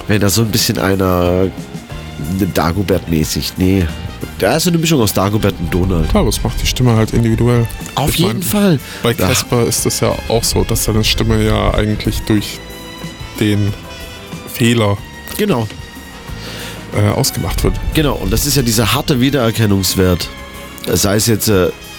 Wenn da so ein bisschen einer Dagobert-mäßig, nee. Da ist so eine Mischung aus Dagobert und Donald. Ja, aber es macht die Stimme halt individuell. Auf jeden Fall. Bei Casper ist es ja auch so, dass seine Stimme ja eigentlich durch den Fehler Genau. ausgemacht wird. Genau, und das ist ja dieser harte Wiedererkennungswert. Sei es jetzt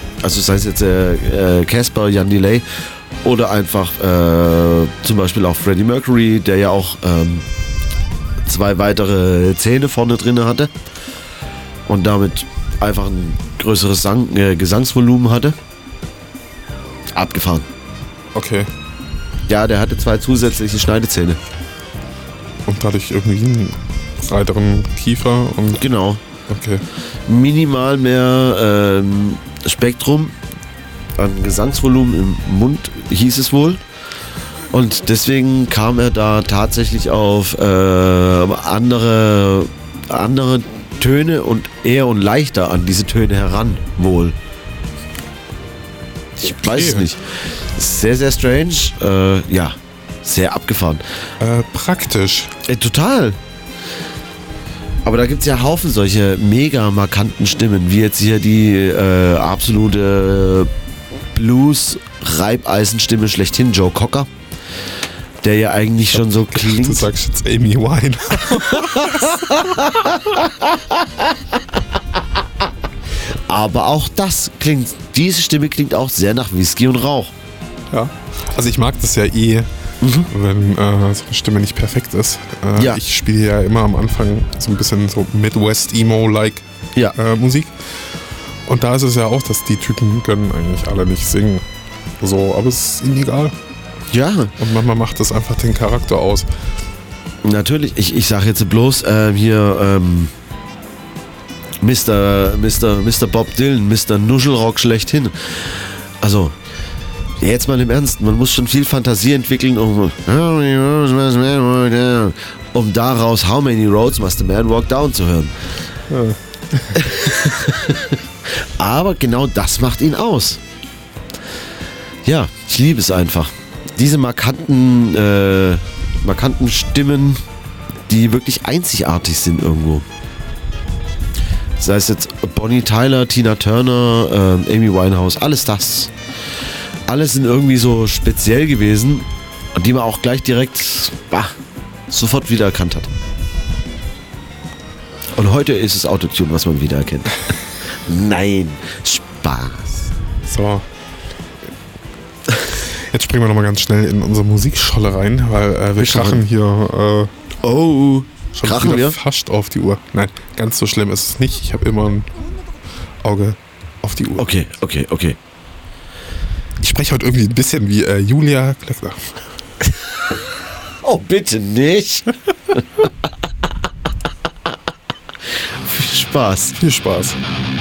Casper, Jan Delay oder einfach zum Beispiel auch Freddie Mercury, der ja auch 2 weitere Zähne vorne drin hatte und damit einfach ein größeres Gesangsvolumen hatte. Abgefahren. Okay. Ja, der hatte 2 zusätzliche Schneidezähne. Und dadurch irgendwie einen breiteren Kiefer und... Genau. Okay. Minimal mehr Spektrum an Gesangsvolumen im Mund, hieß es wohl. Und deswegen kam er da tatsächlich auf andere Töne und eher und leichter an diese Töne heran, wohl. Ich weiß es nicht. Sehr, sehr strange. Ja, sehr abgefahren. Praktisch. Total. Aber da gibt es ja Haufen solche mega markanten Stimmen, wie jetzt hier die absolute Blues-Reibeisenstimme schlechthin, Joe Cocker. Der ja eigentlich schon so klingt. Du sagst jetzt Amy Winehouse. Aber auch diese Stimme klingt auch sehr nach Whisky und Rauch. Ja. Also ich mag das ja wenn so eine Stimme nicht perfekt ist. Ja. Ich spiele ja immer am Anfang so ein bisschen so Midwest-Emo-like Musik. Und da ist es ja auch, dass die Typen können eigentlich alle nicht singen. So, aber es ist ihnen egal. Ja. Und manchmal macht das einfach den Charakter aus. Natürlich, ich sage jetzt bloß hier Mr. Bob Dylan, Mr. Nuschelrock schlechthin. Also, jetzt mal im Ernst, man muss schon viel Fantasie entwickeln, um daraus How Many Roads Must a Man Walk Down zu hören. Ja. Aber genau das macht ihn aus. Ja, ich liebe es einfach. Diese markanten Stimmen, die wirklich einzigartig sind irgendwo. Sei es jetzt Bonnie Tyler, Tina Turner, Amy Winehouse, alles das. Alles sind irgendwie so speziell gewesen und die man auch gleich direkt sofort wiedererkannt hat. Und heute ist es Autotune, was man wiedererkennt. Nein, Spaß. So. Jetzt springen wir nochmal ganz schnell in unsere Musikscholle rein, weil wir krachen hier schon krachen wieder wir? fast auf die Uhr. Nein, ganz so schlimm ist es nicht. Ich habe immer ein Auge auf die Uhr. Okay. Ich spreche heute irgendwie ein bisschen wie Julia Klöckner. Oh, bitte nicht. Viel Spaß. Viel Spaß.